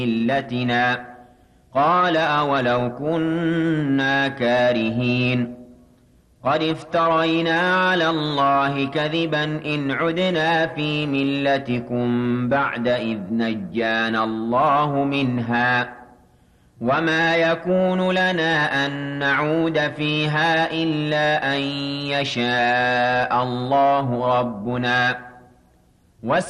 ملتنا قال أولو كنا كارهين قد افترينا على الله كذبا إن عدنا في ملتكم بعد إذ نجانا الله منها وما يكون لنا أن نعود فيها إلا أن يشاء الله ربنا